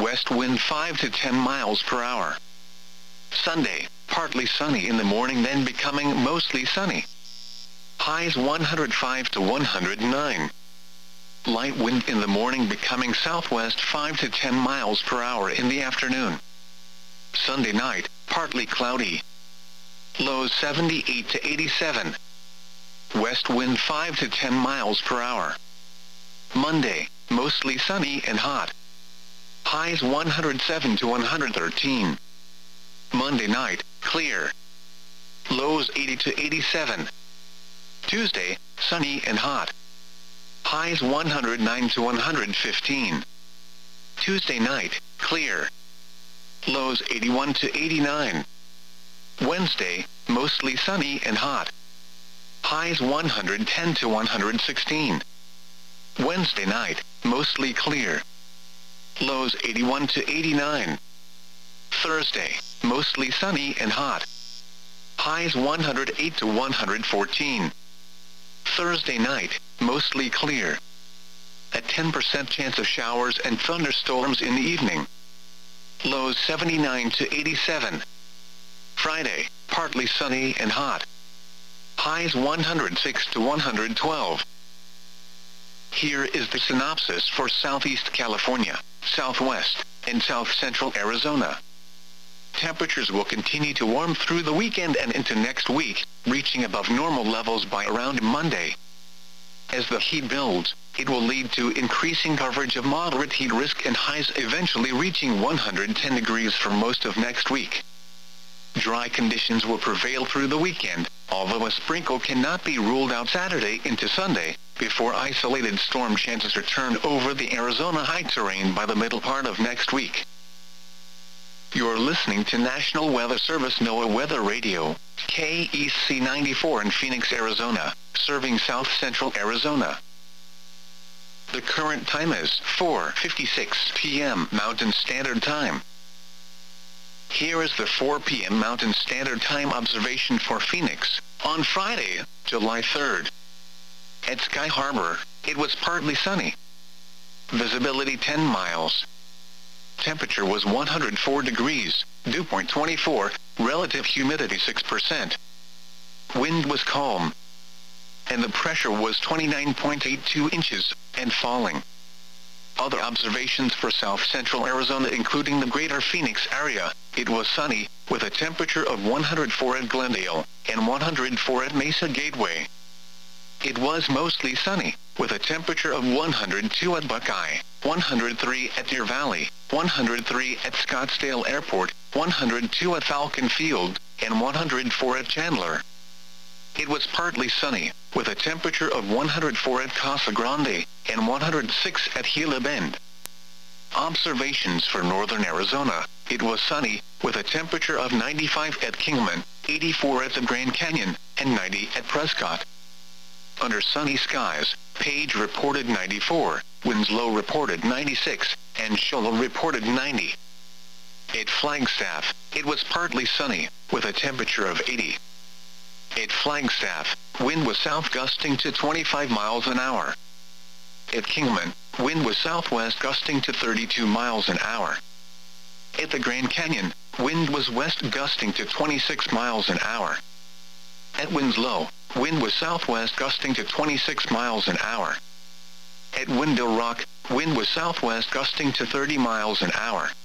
west wind 5 to 10 miles per hour. Sunday, partly sunny in the morning then becoming mostly sunny. Highs 105 to 109. Light wind in the morning becoming southwest 5 to 10 miles per hour in the afternoon. Sunday night, partly cloudy. Lows 78 to 87. West wind 5 to 10 miles per hour. Monday, mostly sunny and hot. Highs 107 to 113. Monday night, clear. Lows 80 to 87. Tuesday, sunny and hot. Highs 109 to 115. Tuesday night, clear. Lows 81 to 89. Wednesday, mostly sunny and hot. Highs 110 to 116. Wednesday night, mostly clear. Lows 81 to 89. Thursday, mostly sunny and hot. Highs 108 to 114. Thursday night, mostly clear. A 10% chance of showers and thunderstorms in the evening. Lows 79 to 87. Friday, partly sunny and hot. Highs 106 to 112. Here is the synopsis for Southeast California, Southwest, and South Central Arizona. Temperatures will continue to warm through the weekend and into next week, reaching above normal levels by around Monday. As the heat builds, it will lead to increasing coverage of moderate heat risk and highs eventually reaching 110 degrees for most of next week. Dry conditions will prevail through the weekend, although a sprinkle cannot be ruled out Saturday into Sunday, before isolated storm chances return over the Arizona high terrain by the middle part of next week. You're listening to National Weather Service NOAA Weather Radio, KEC 94 in Phoenix, Arizona, serving South Central Arizona. The current time is 4:56 p.m. Mountain Standard Time. Here is the 4 p.m. Mountain Standard Time observation for Phoenix, on Friday, July 3rd. At Sky Harbor, it was partly sunny. Visibility 10 miles. Temperature was 104 degrees, dew point 24, relative humidity 6%. Wind was calm. And the pressure was 29.82 inches, and falling. Other observations for South Central Arizona including the greater Phoenix area, it was sunny, with a temperature of 104 at Glendale, and 104 at Mesa Gateway. It was mostly sunny, with a temperature of 102 at Buckeye, 103 at Deer Valley, 103 at Scottsdale Airport, 102 at Falcon Field, and 104 at Chandler. It was partly sunny, with a temperature of 104 at Casa Grande, and 106 at Gila Bend. Observations for northern Arizona, it was sunny, with a temperature of 95 at Kingman, 84 at the Grand Canyon, and 90 at Prescott. Under sunny skies, Page reported 94, Winslow reported 96, and Shoal reported 90. At Flagstaff, it was partly sunny, with a temperature of 80. At Flagstaff, wind was south gusting to 25 miles an hour. At Kingman, wind was southwest gusting to 32 miles an hour. At the Grand Canyon, wind was west gusting to 26 miles an hour. At Winslow, wind was southwest gusting to 26 miles an hour. At Window Rock, wind was southwest gusting to 30 miles an hour.